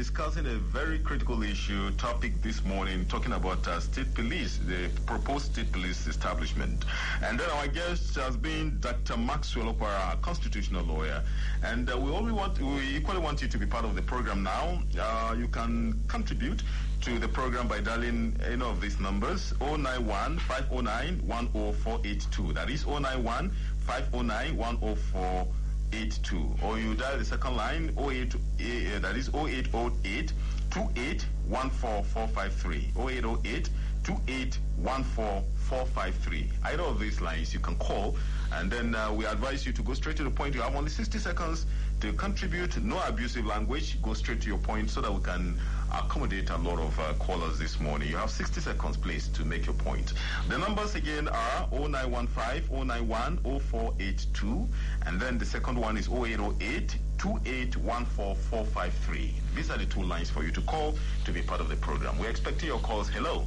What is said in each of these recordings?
discussing a very critical topic this morning, talking about state police, the proposed state police establishment. And then our guest has been Dr. Maxwell Opara, a constitutional lawyer. And we equally want you to be part of the program now. You can contribute to the program by dialing any of these numbers: 091-509-10482. That is 091-509-10482. Or you dial the second line, that is 0808 2814453. 0808 2814453. Either of these lines you can call, and then we advise you to go straight to the point. You have only 60 seconds to contribute. No abusive language. Go straight to your point so that we can accommodate a lot of callers this morning. You have 60 seconds, please, to make your point. The numbers again are 0915-091-0482, and then the second one is 0808 2814453. These are the two lines for you to call to be part of the program. We're expecting your calls. Hello.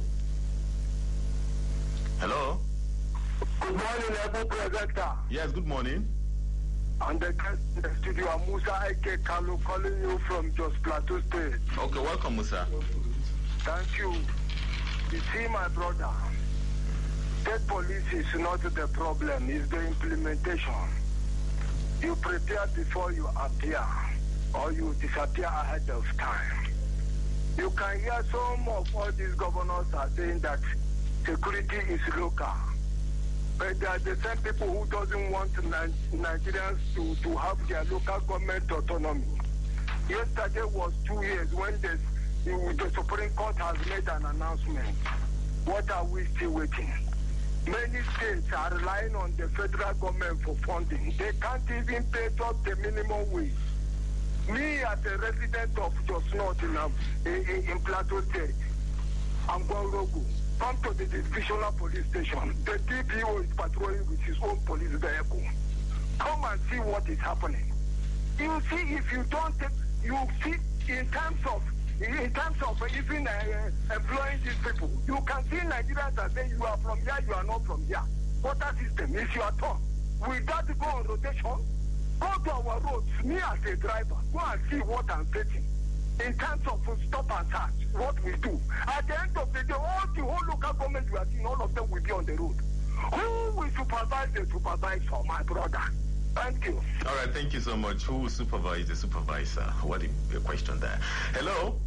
Hello. Good morning, Ebo Presenter. Yes, good morning. And the guest in the studio, Musa Ike Kalu, calling you from Jos Plateau State. Okay, welcome, Musa. Thank you. You see, my brother, state police is not the problem, it's the implementation. You prepare before you appear, or you disappear ahead of time. You can hear some of all these governors are saying that security is local. But they are the same people who doesn't want Nigerians to have their local government autonomy. Yesterday was 2 years when the Supreme Court has made an announcement. What are we still waiting? Many states are relying on the federal government for funding. They can't even pay up the minimum wage. Me, as a resident of Jos North in Plateau State, I'm going to come to the divisional police station. The DPO is patrolling with his own police vehicle. Come and see what is happening. You see, if you don't take, you see, in terms of even employing these people, you can see Nigerians are saying you are from here, you are not from here. Water system is your turn. Without go on rotation, go to our roads. Me as a driver, go and see what I'm facing. In terms of stop and search, what we do. At the end of the day, all the whole local government we are seeing, all of them will be on the road. Who will supervise the supervisor, my brother? Thank you. All right, thank you so much. Who will supervise the supervisor? What a question there. Hello?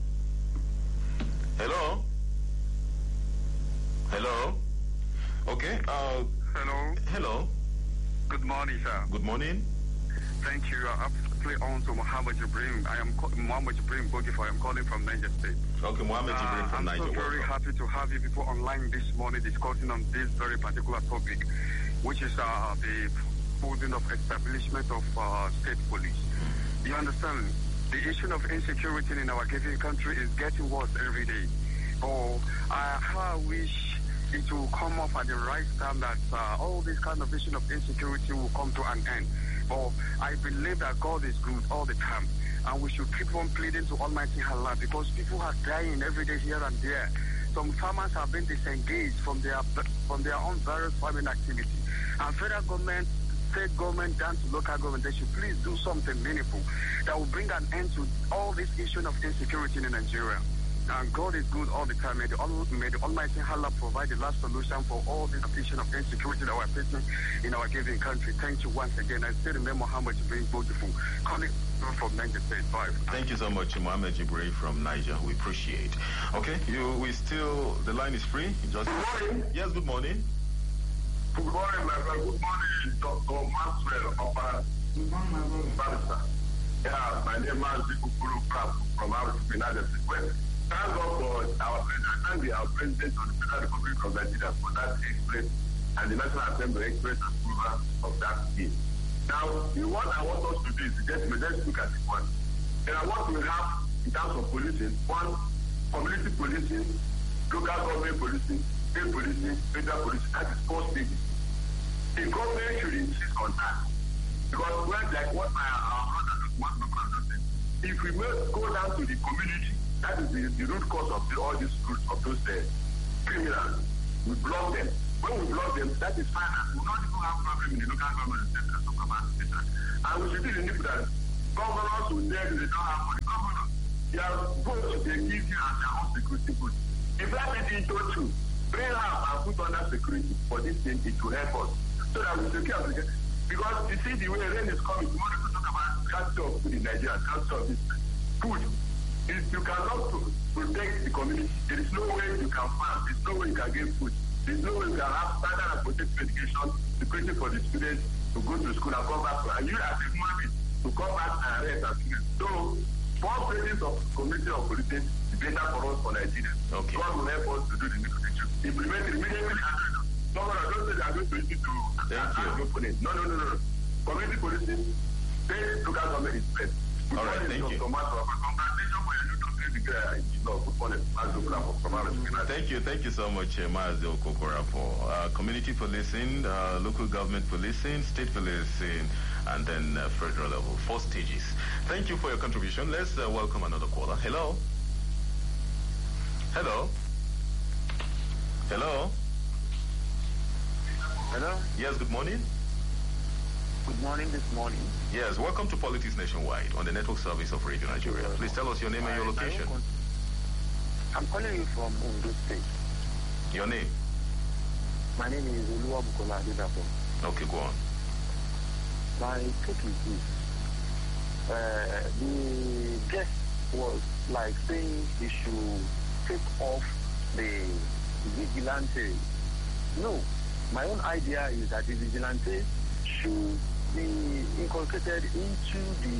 Hello? Hello? Okay. Hello. Hello. Good morning, sir. Good morning. Thank you. Absolutely on to Muhammad Ibrahim. I am Muhammad Ibrahim Bogifa. I am calling from Niger State. Okay, Muhammad Ibrahim from Niger. I'm so very happy to have you people online this morning discussing on this very particular topic, which is the proposing of establishment of state police. You understand? The issue of insecurity in our given country is getting worse every day. I wish it will come up at the right time that all this kind of issue of insecurity will come to an end. But I believe that God is good all the time, and we should keep on pleading to Almighty Allah, because people are dying every day here and there. Some farmers have been disengaged from their own various farming activity, and federal government, state government, down to local government, they should please do something meaningful that will bring an end to all this issue of insecurity in Nigeria. And God is good all the time. May the Almighty Allah provide the last solution for all this issue of insecurity that we're facing in our given country. Thank you once again. I still remember Muhammad Ibrahim beautiful calling from Niger State 5. Thank you so much, Muhammad Ibrahim from Niger. We appreciate. Okay, the line is free. Good morning. Yes, good morning. Good morning, my friend. Good morning, Dr. Maxwell Opara. Good morning, my brother. Yeah, my name is Zikukuru from United States. Thank God for our president, and our president of the Federal Republic of Nigeria for that express and the National Assembly express approval of that scheme. Now, what I want us to do is let's look at it one. There are what we have in terms of policing. One, community policing, local government policing, state policing, federal policing. That is 4 stages. The government should insist on that. Because like what our brother said, if we go down to the community, that is the root cause of all these groups of those criminals. We block them. When we block them, that is fine. We don't even have problem in the local government and local administration. And we should be in the that governors will say they don't have money. Governors, their votes they give you as their own security vote. Divide it into two. Bring up and put under security for this thing. It will help us so that we secure. Because you see the way rain is coming. Tomorrow we talk about scarcity of food in Nigeria. Scarcity of this food. If you cannot protect the community, there is no way you can farm. There is no way you can get food. There is no way you can have standard and protective education, security for the students to go to school and come back. And you as a human being to come back and rest as students. So, 4 phases of community of politics is better for us for Nigeria. Okay. God will help us to do the next implement it immediately. No, don't say they are going to use it to opponent. No. Community policing, state local government is best. All right, thank you. Thank you so much, Maazio Kokora, for community policing, local government policing, state policing, and then federal level, 4 stages. Thank you for your contribution. Let's welcome another caller. Hello. Hello. Hello. Hello? Yes, good morning. Good morning this morning. Yes, welcome to Politics Nationwide on the network service of Radio Nigeria. Please tell us your name and your location. I'm calling you from Ondo State. Your name? My name is Oluwabukola Adedapo. Okay, go on. My take is this. The guest was like saying he should take off the vigilante. No, my own idea is that the vigilante should be incorporated into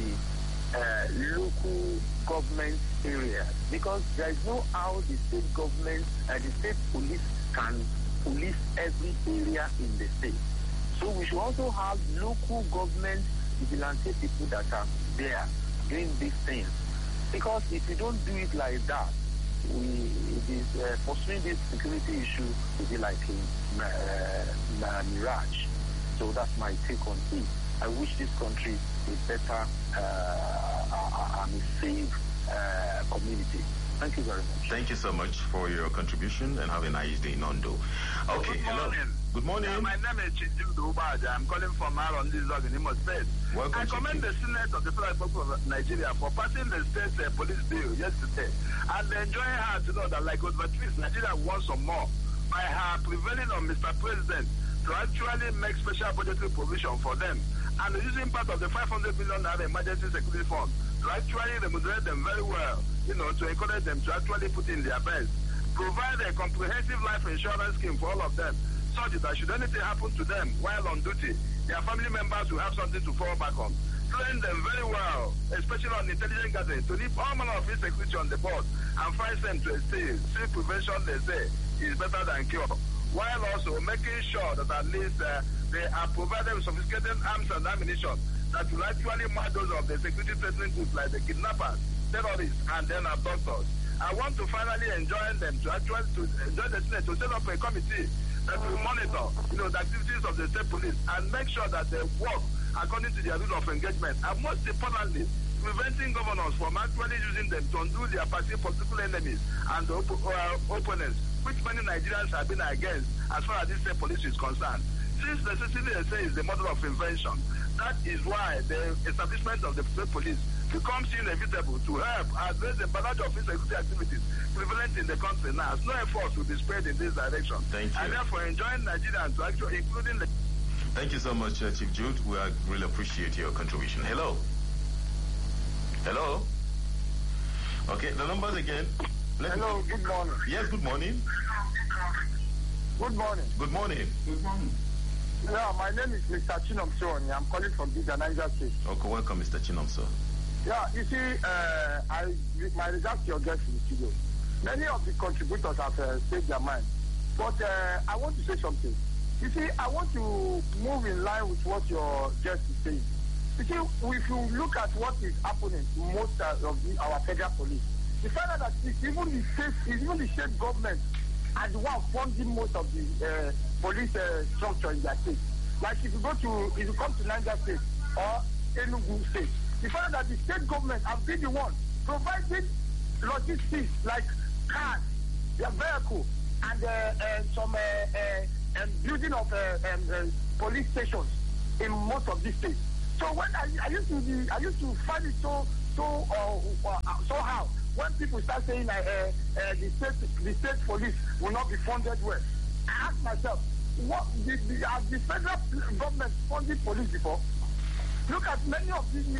the local government areas, because there is no how the state government and the state police can police every area in the state. So we should also have local government vigilante people that are there doing these things. Because if you don't do it like that, pursuing this security issue will be like a mirage. So that's my take on it. I wish this country a better and a safe community. Thank you very much. Thank you so much for your contribution and have a nice day, Nondo. Okay, hello. Good morning. My name is Chinjim Dubaja. I'm calling from Aaron Lizog in Imo State. Welcome. I commend the Senate of the Federal Republic of Nigeria for passing the state police bill yesterday and enjoying her to know that, like Osvatris, Nigeria wants some more by her prevailing on Mr. President to actually make special budgetary provision for them and using part of the 500 billion emergency security fund to actually remunerate them very well, to encourage them to actually put in their best. Provide a comprehensive life insurance scheme for all of them, such that should anything happen to them while on duty, their family members will have something to fall back on. Train them very well, especially on intelligence gathering, to leave all manner of insecurity on the board and find them to still prevention, they say, is better than cure. While also making sure that at least they are provided with sophisticated arms and ammunition that will actually match those of the security threatening groups like the kidnappers, terrorists, and then abductors. I want to finally enjoin them to actually enjoin the Senate to set up a committee that will monitor, the activities of the state police and make sure that they work according to their rule of engagement. And most importantly, preventing governors from actually using them to undo their perceived political enemies and opponents, which many Nigerians have been against as far as this state police is concerned. Since necessity, they say, is the model of invention, that is why the establishment of the state police becomes inevitable to help address the barrage of insecurity activities prevalent in the country now. No effort will be spread in this direction. Thank you. And therefore, enjoin Nigerians to actually, including the... Thank you so much, Chief Jude. We really appreciate your contribution. Hello. Hello. Okay, the numbers again. Hello, good morning. Yes, good morning. Good morning. Good morning. Good morning. Yeah, my name is Mr. Chinomso. I'm calling from Bida, Niger State. Okay, welcome, Mr. Chinomso. Yeah, you see, my regards to your guest in the studio. Many of the contributors have said their mind. But I want to say something. You see, I want to move in line with what your guest is saying. You see, if you look at what is happening to most of our federal police, you find out that even the state government are the one funding most of the police structure in their state. Like if you come to Niger State or Enugu State, you find out that the state government have been the one providing logistics like cars, their vehicle, and some building of police stations in most of these states. So when I used to find it so how when people start saying the state police will not be funded well, I ask myself, what has the federal government funded police before? Look at many of the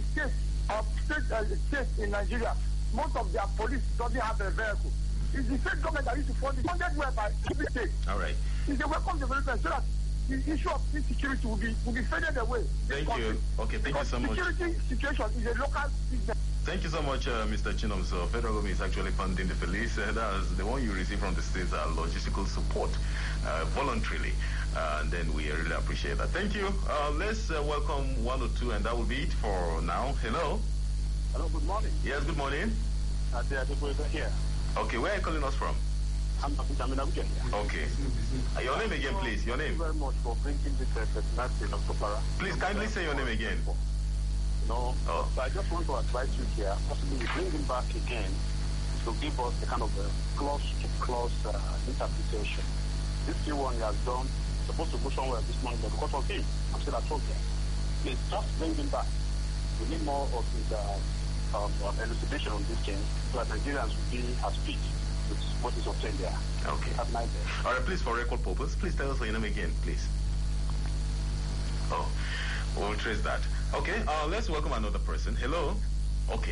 states in Nigeria. Most of their police doesn't have a vehicle. It's the state government that used to fund it, funded well by every state. All right. It's a welcome development so that the issue of insecurity will be faded away. Thank you. Okay, thank you so much. Security situation is a local business. Thank you so much, Mr. Chinom. So, federal government is actually funding the police. That's the one you receive from the states are logistical support voluntarily. And then we really appreciate that. Thank you. Let's welcome one or two, and that will be it for now. Hello. Hello, good morning. Yes, good morning. Here. Okay, where are you calling us from? I'm Abuja here. Okay. Your name again, please. Your name. Thank you very much for bringing this personality in Okopara. Please kindly say your name again. No. Oh. So I just want to advise you here, possibly bring him back again to give us a kind of a close interpretation. This new one he has done, supposed to go somewhere this morning, but because of him, I'm still at home here. Please just bring him back. We need more of his elucidation on this thing so that Nigerians will be at peace with what is obtained there. Okay. Have a nice day. All right, please, for record purpose, please tell us your name again, please. Oh, we'll trace that. Okay, let's welcome another person. Hello. Okay.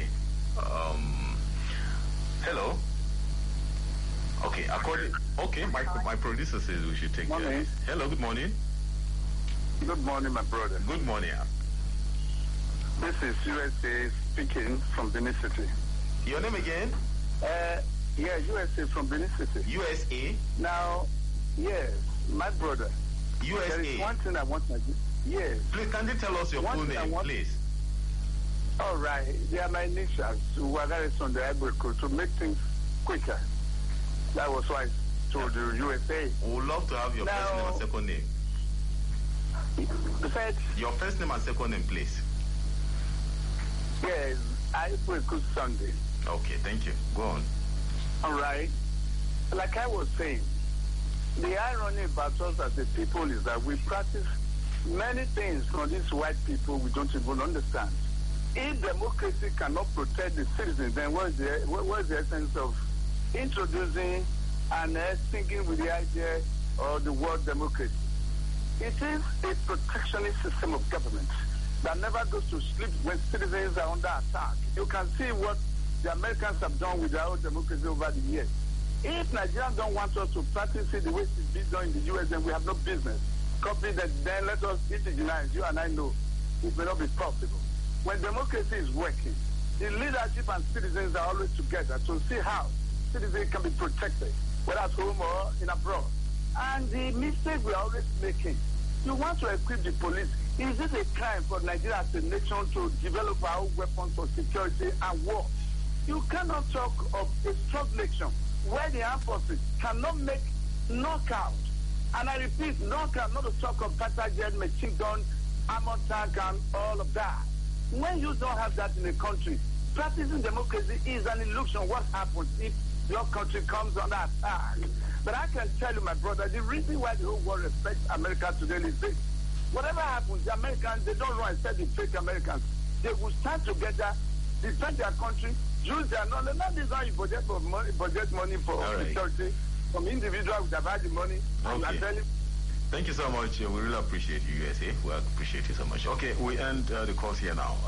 Hello. Okay, my producer says we should take care. Hello, good morning. Good morning, my brother. Good morning. This is USA speaking from Benin City. Your name again? Yeah, USA from Benin City. USA? Now, yes, my brother. USA? There is one thing I want to do. Yes. Please, can you tell us your full name, please? All right. They are my initials. Wagaris on the Ivory Coast to make things quicker. That was why I told you USA. We would love to have your first name and second name. Besides, your first name and second name, please. Yes, Ivory Coast Sunday. Okay, thank you. Go on. All right. Like I was saying, the irony about us as a people is that we practice many things from these white people we don't even understand. If democracy cannot protect the citizens, then what is the essence of introducing and thinking with the idea of the word democracy? It is a protectionist system of government that never goes to sleep when citizens are under attack. You can see what the Americans have done with their own democracy over the years. If Nigerians don't want us to practice it the way it's been done in the U.S., then we have no business. Copy that, then let us indigenize. You and I know it may not be possible. When democracy is working, the leadership and citizens are always together to see how citizens can be protected, whether at home or in abroad. And the mistake we're always making, you want to equip the police. Is it a crime for Nigeria as a nation to develop our own weapons for security and war? You cannot talk of a strong nation where the armed forces cannot make knockout. And I repeat, knockout, not to talk of fighter jet, machine gun, armored tank, and all of that. When you don't have that in a country, practicing democracy is an illusion. What happens if your country comes under attack? But I can tell you, my brother, the reason why the whole world respects America today is this. Whatever happens, the Americans, they don't run and say the fake Americans. They will stand together, defend their country, use their knowledge. Not this how you budget money for security. From individuals who have had the money. Okay. Thank you so much. We really appreciate you, USA. We appreciate you so much. Okay, we end the course here now.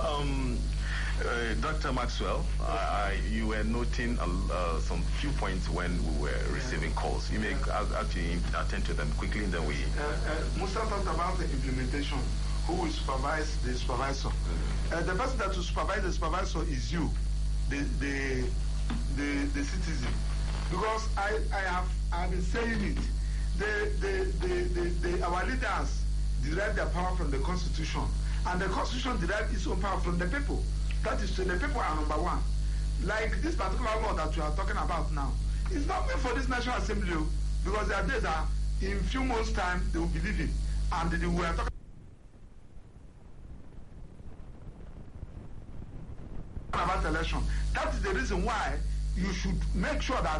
Dr. Maxwell, you were noting some few points when we were receiving calls. You may actually attend to them quickly, and then we... Musa talked about the implementation. Who will supervise the supervisor? The person that will supervise the supervisor is you, the citizen. Because I have been saying it. Our leaders derive their power from the Constitution, and the Constitution derives its own power from the people. That is, the people are number one. Like this particular law that we are talking about now, it's not meant for this National Assembly, because their days are in few months' time they will be leaving, and we are talking about election. That is the reason why you should make sure that